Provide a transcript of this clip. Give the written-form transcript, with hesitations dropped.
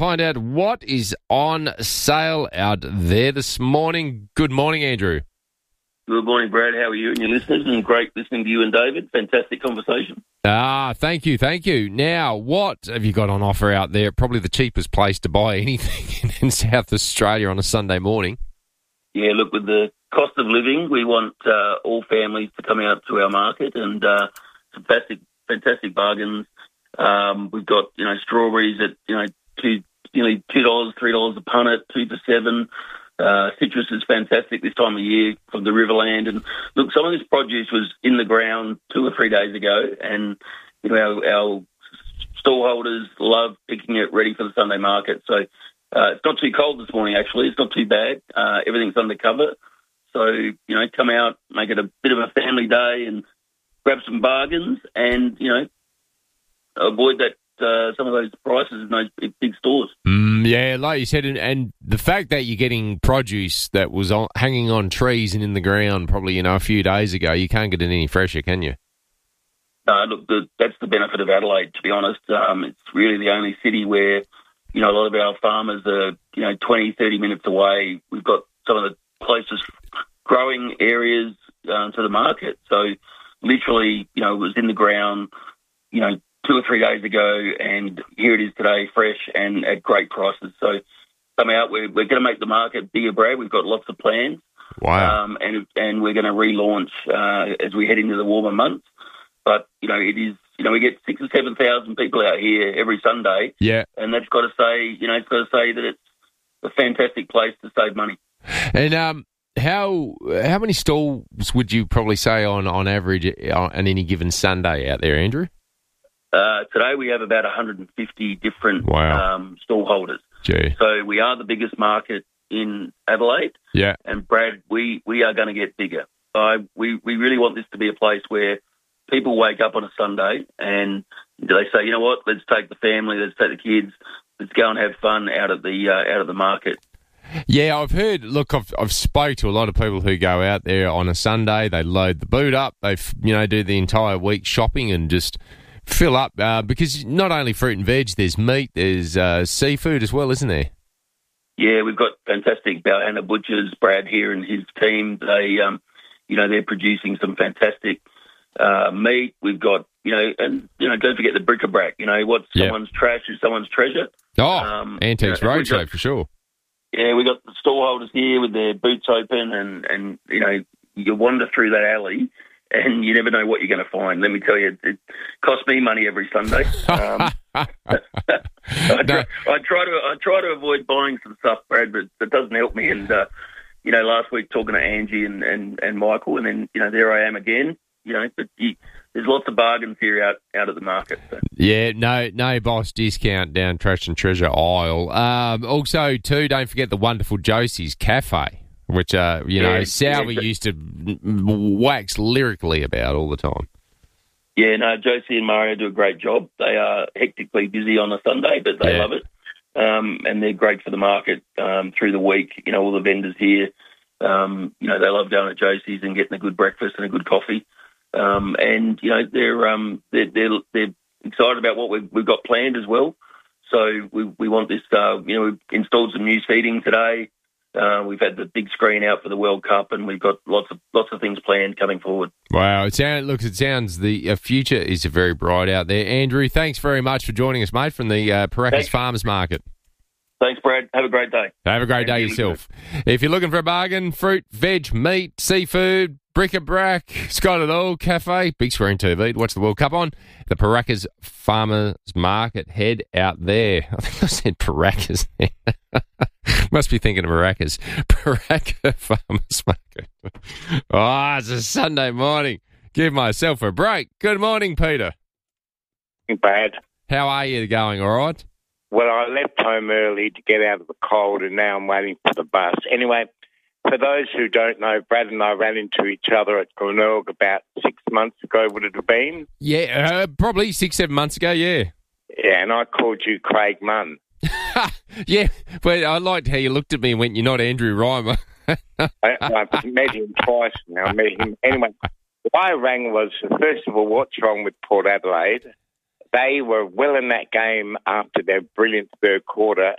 Find out what is on sale out there this morning. Good morning, Andrew. Good morning, Brad. How are you and your listeners? And great listening to you and David. Fantastic conversation. Thank you. Now, what have you got on offer out there? Probably the cheapest place to buy anything in South Australia on a Sunday morning. Yeah, look, with the cost of living, we want all families to come out to our market and some fantastic bargains. We've got, strawberries at, nearly $2, $3 a punnet, 2 for $7. Citrus is fantastic this time of year from the Riverland. And look, some of this produce was in the ground 2 or 3 days ago, and our stallholders love picking it ready for the Sunday market. So it's not too cold this morning, actually. It's not too bad. Everything's under cover. So, come out, make it a bit of a family day and grab some bargains and, avoid that some of those prices in those big stores. Yeah, like you said, and the fact that you're getting produce that was hanging on trees and in the ground probably, a few days ago, you can't get it any fresher, can you? Look, that's the benefit of Adelaide, to be honest. It's really the only city where, a lot of our farmers are, 20, 30 minutes away. We've got some of the closest growing areas to the market. So literally, it was in the ground, 2 or 3 days ago, and here it is today, fresh and at great prices. So come out. We're going to make the market bigger, Brad. We've got lots of plans. Wow. And we're going to relaunch as we head into the warmer months. But, it is, we get 6,000 or 7,000 people out here every Sunday. Yeah. And that's got to say, that it's a fantastic place to save money. And how many stalls would you probably say on average on any given Sunday out there, Andrew? Today we have about 150 different stall holders. Gee. So we are the biggest market in Adelaide. Yeah. And Brad, we are going to get bigger. We really want this to be a place where people wake up on a Sunday and they say, you know what, let's take the family, let's take the kids, let's go and have fun out of the market. Yeah, I've heard. Look, I've spoke to a lot of people who go out there on a Sunday. They load the boot up. They do the entire week shopping and just fill up because not only fruit and veg, there's meat, there's seafood as well, isn't there? Yeah, we've got fantastic Balhana butchers, Brad here and his team. They, they're producing some fantastic meat. We've got, don't forget the bric-a-brac. What's someone's trash is someone's treasure. Oh, Antiques Roadshow for sure. Yeah, we've got the stallholders here with their boots open and you wander through that alley and you never know what you're going to find. Let me tell you, it costs me money every Sunday. I try to avoid buying some stuff, Brad, but it doesn't help me. And, last week talking to Angie and Michael, and then, there I am again, but there's lots of bargains here out at the market. So. Yeah, no boss discount down Trash and Treasure aisle. Also, too, don't forget the wonderful Josie's Cafe, which, Salva used to wax lyrically about all the time. Yeah, no, Josie and Mario do a great job. They are hectically busy on a Sunday, but they love it. And they're great for the market through the week. All the vendors here, they love going at Josie's and getting a good breakfast and a good coffee. And they're excited about what we've got planned as well. So we want this. We've installed some new seating today. We've had the big screen out for the World Cup, and we've got lots of things planned coming forward. Wow, it sounds the future is very bright out there. Andrew, thanks very much for joining us, mate, from the Paracas Farmers Market. Thanks, Brad. Have a great day. Have a great day yourself. If you're looking for a bargain, fruit, veg, meat, seafood, bric-a-brac, it's got it all. Cafe, big screen TV to watch the World Cup on. The Paracas Farmers Market. Head out there. I think I said Paracas there. Must be thinking of maracas. Paracas Farmers Market. Oh, it's a Sunday morning. Give myself a break. Good morning, Peter. Bad. How are you going, all right? Well, I left home early to get out of the cold, and now I'm waiting for the bus. Anyway, for those who don't know, Brad and I ran into each other at Glenelg about 6 months ago, would it have been? Yeah, probably 6-7 months ago, yeah. Yeah, and I called you Craig Munn. Yeah, but I liked how you looked at me and went, "You're not Andrew Reimer." I've met him twice now. I met him. Anyway, why I rang was, first of all, what's wrong with Port Adelaide? They were well in that game after their brilliant third quarter,